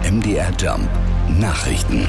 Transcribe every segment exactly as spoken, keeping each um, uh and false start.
M D R Jump Nachrichten.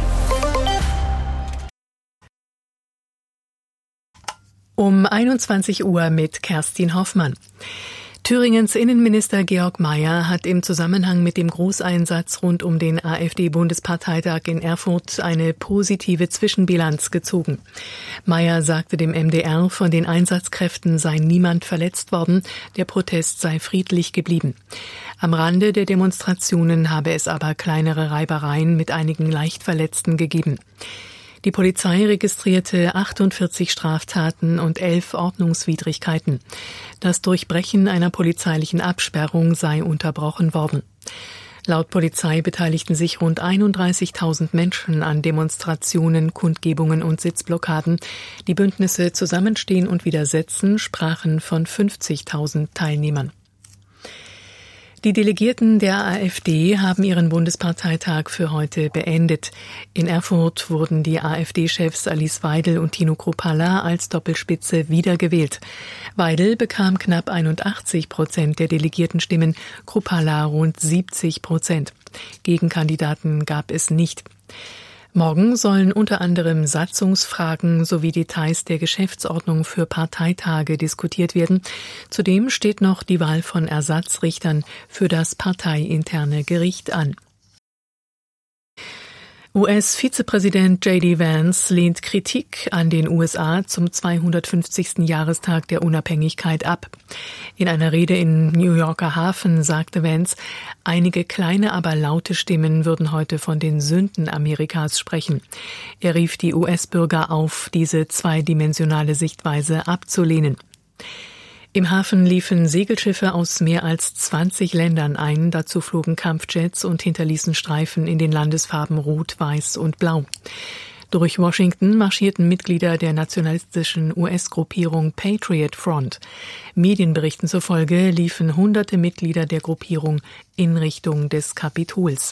Um einundzwanzig Uhr mit Kerstin Hoffmann. Thüringens Innenminister Georg Mayer hat im Zusammenhang mit dem Großeinsatz rund um den AfD-Bundesparteitag in Erfurt eine positive Zwischenbilanz gezogen. Mayer sagte dem M D R, von den Einsatzkräften sei niemand verletzt worden, der Protest sei friedlich geblieben. Am Rande der Demonstrationen habe es aber kleinere Reibereien mit einigen Leichtverletzten gegeben. Die Polizei registrierte achtundvierzig Straftaten und elf Ordnungswidrigkeiten. Das Durchbrechen einer polizeilichen Absperrung sei unterbrochen worden. Laut Polizei beteiligten sich rund einunddreißigtausend Menschen an Demonstrationen, Kundgebungen und Sitzblockaden. Die Bündnisse Zusammenstehen und Widersetzen sprachen von fünfzigtausend Teilnehmern. Die Delegierten der AfD haben ihren Bundesparteitag für heute beendet. In Erfurt wurden die AfD-Chefs Alice Weidel und Tino Kruppalla als Doppelspitze wiedergewählt. Weidel bekam knapp einundachtzig Prozent der Delegiertenstimmen, Kruppalla rund siebzig Prozent. Gegenkandidaten gab es nicht. Morgen sollen unter anderem Satzungsfragen sowie Details der Geschäftsordnung für Parteitage diskutiert werden. Zudem steht noch die Wahl von Ersatzrichtern für das parteiinterne Gericht an. U S-Vizepräsident J D Vance lehnt Kritik an den U S A zum zweihundertfünfzigsten Jahrestag der Unabhängigkeit ab. In einer Rede im New Yorker Hafen sagte Vance, einige kleine, aber laute Stimmen würden heute von den Sünden Amerikas sprechen. Er rief die U S-Bürger auf, diese zweidimensionale Sichtweise abzulehnen. Im Hafen liefen Segelschiffe aus mehr als zwanzig Ländern ein. Dazu flogen Kampfjets und hinterließen Streifen in den Landesfarben Rot, Weiß und Blau. Durch Washington marschierten Mitglieder der nationalistischen U S-Gruppierung Patriot Front. Medienberichten zufolge liefen hunderte Mitglieder der Gruppierung in Richtung des Kapitols.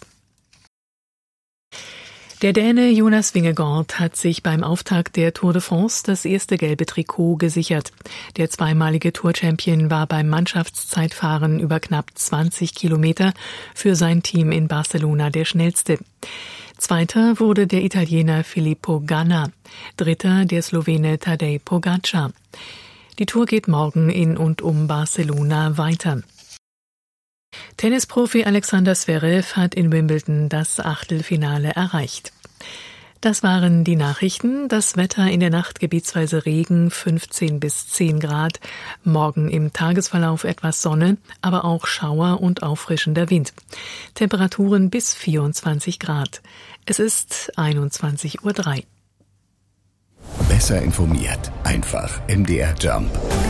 Der Däne Jonas Vingegaard hat sich beim Auftakt der Tour de France das erste gelbe Trikot gesichert. Der zweimalige Tour-Champion war beim Mannschaftszeitfahren über knapp zwanzig Kilometer für sein Team in Barcelona der schnellste. Zweiter wurde der Italiener Filippo Ganna, dritter der Slowene Tadej Pogačar. Die Tour geht morgen in und um Barcelona weiter. Tennisprofi Alexander Zverev hat in Wimbledon das Achtelfinale erreicht. Das waren die Nachrichten. Das Wetter in der Nacht gebietsweise Regen, fünfzehn bis zehn Grad. Morgen im Tagesverlauf etwas Sonne, aber auch Schauer und auffrischender Wind. Temperaturen bis vierundzwanzig Grad. Es ist einundzwanzig Uhr drei. Besser informiert. Einfach M D R Jump.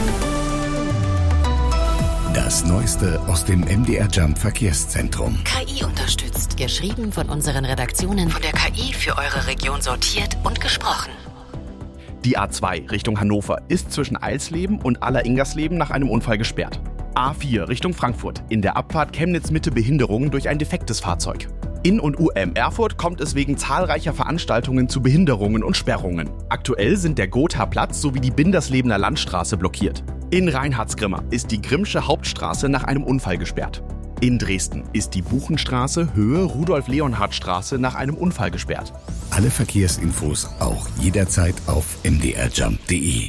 Das Neueste aus dem M D R Jump Verkehrszentrum. K I unterstützt. Geschrieben von unseren Redaktionen. Von der K I für eure Region sortiert und gesprochen. Die A zwei Richtung Hannover ist zwischen Eilsleben und Aller-Ingersleben nach einem Unfall gesperrt. A vier Richtung Frankfurt. In der Abfahrt Chemnitz-Mitte Behinderungen durch ein defektes Fahrzeug. In und U M Erfurt kommt es wegen zahlreicher Veranstaltungen zu Behinderungen und Sperrungen. Aktuell sind der Gotha-Platz sowie die Binderslebener Landstraße blockiert. In Reinhardsgrimma ist die Grimmsche Hauptstraße nach einem Unfall gesperrt. In Dresden ist die Buchenstraße Höhe Rudolf-Leonhard-Straße nach einem Unfall gesperrt. Alle Verkehrsinfos auch jederzeit auf m d r jump punkt d e.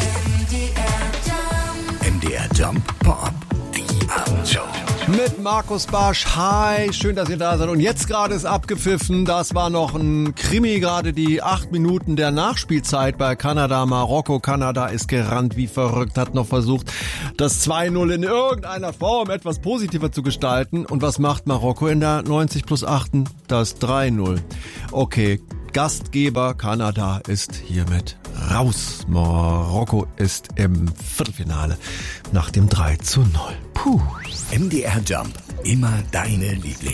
M D R Jump Pop, die Abendshow. Mit Markus Barsch. Hi, schön, dass ihr da seid. Und jetzt gerade ist abgepfiffen. Das war noch ein Krimi, gerade die acht Minuten der Nachspielzeit bei Kanada. Marokko, Kanada ist gerannt wie verrückt, hat noch versucht, das zwei null in irgendeiner Form etwas positiver zu gestalten. Und was macht Marokko in der neunzig plus acht? Das drei null. Okay, Gastgeber Kanada ist hiermit raus. Marokko ist im Viertelfinale nach dem drei zu null. Puh. M D R Jump. Immer deine Lieblings.